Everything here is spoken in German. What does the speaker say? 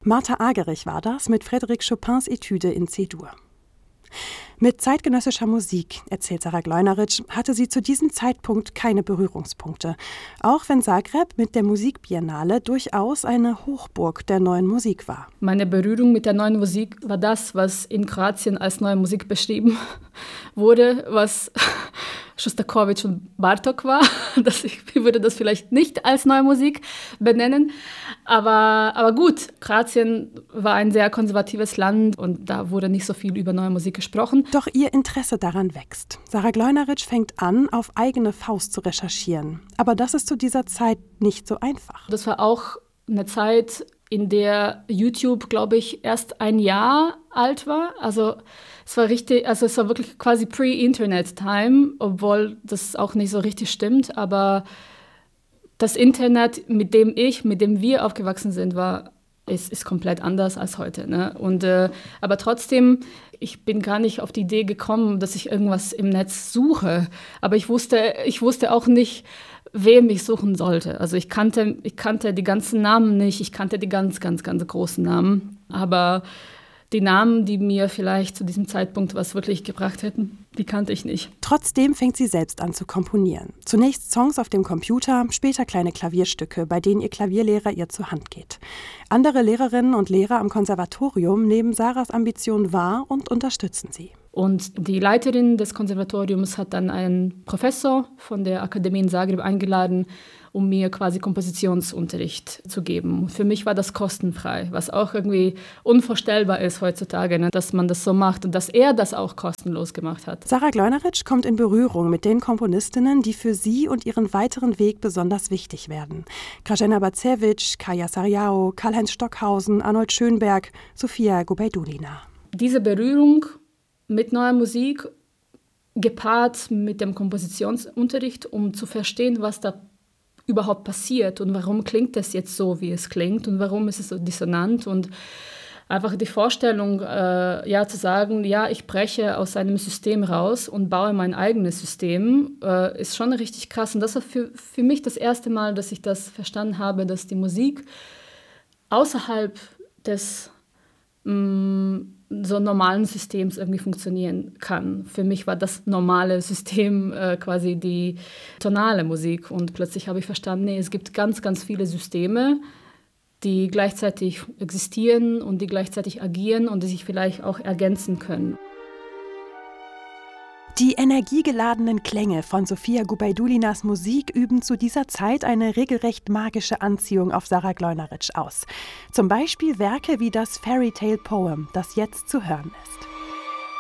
Martha Argerich war das mit Frédéric Chopins Etüde in C-Dur. Mit zeitgenössischer Musik, erzählt Sarah Gleunerich, hatte sie zu diesem Zeitpunkt keine Berührungspunkte. Auch wenn Zagreb mit der Musikbiennale durchaus eine Hochburg der neuen Musik war. Meine Berührung mit der neuen Musik war das, was in Kroatien als neue Musik beschrieben wurde, was Schostakowitsch und Bartók war. Ich würde das vielleicht nicht als neue Musik benennen. Aber gut, Kroatien war ein sehr konservatives Land und da wurde nicht so viel über neue Musik gesprochen. Doch ihr Interesse daran wächst. Sarah Gleunerich fängt an, auf eigene Faust zu recherchieren. Aber das ist zu dieser Zeit nicht so einfach. Das war auch eine Zeit, in der YouTube, glaube ich, erst ein Jahr alt war. Also es war wirklich quasi Pre-Internet-Time, obwohl das auch nicht so richtig stimmt. Aber das Internet, mit dem wir aufgewachsen sind, ist komplett anders als heute. Ne? Aber trotzdem, ich bin gar nicht auf die Idee gekommen, dass ich irgendwas im Netz suche. Aber ich wusste auch nicht, wem ich suchen sollte. Also ich kannte die ganzen Namen nicht, ich kannte die ganz, ganz, ganz großen Namen. Aber die Namen, die mir vielleicht zu diesem Zeitpunkt was wirklich gebracht hätten, die kannte ich nicht. Trotzdem fängt sie selbst an zu komponieren. Zunächst Songs auf dem Computer, später kleine Klavierstücke, bei denen ihr Klavierlehrer ihr zur Hand geht. Andere Lehrerinnen und Lehrer am Konservatorium nehmen Sarahs Ambition wahr und unterstützen sie. Und die Leiterin des Konservatoriums hat dann einen Professor von der Akademie in Zagreb eingeladen, um mir quasi Kompositionsunterricht zu geben. Für mich war das kostenfrei, was auch irgendwie unvorstellbar ist heutzutage, ne? Dass man das so macht und dass er das auch kostenlos gemacht hat. Sarah Gleunerich kommt in Berührung mit den Komponistinnen, die für sie und ihren weiteren Weg besonders wichtig werden. Grażyna Bacewicz, Kaja Sariao, Karl-Heinz Stockhausen, Arnold Schönberg, Sofia Gubajdulina. Diese Berührung mit neuer Musik, gepaart mit dem Kompositionsunterricht, um zu verstehen, was da überhaupt passiert und warum klingt das jetzt so, wie es klingt und warum ist es so dissonant und einfach die Vorstellung, zu sagen, ja, ich breche aus einem System raus und baue mein eigenes System, ist schon richtig krass. Und das war für mich das erste Mal, dass ich das verstanden habe, dass die Musik außerhalb des so normalen Systems irgendwie funktionieren kann. Für mich war das normale System quasi die tonale Musik und plötzlich habe ich verstanden, nee, es gibt ganz, ganz viele Systeme, die gleichzeitig existieren und die gleichzeitig agieren und die sich vielleicht auch ergänzen können. Die energiegeladenen Klänge von Sofia Gubajdulinas Musik üben zu dieser Zeit eine regelrecht magische Anziehung auf Sarah Gleunerich aus. Zum Beispiel Werke wie das Fairy Tale Poem, das jetzt zu hören ist.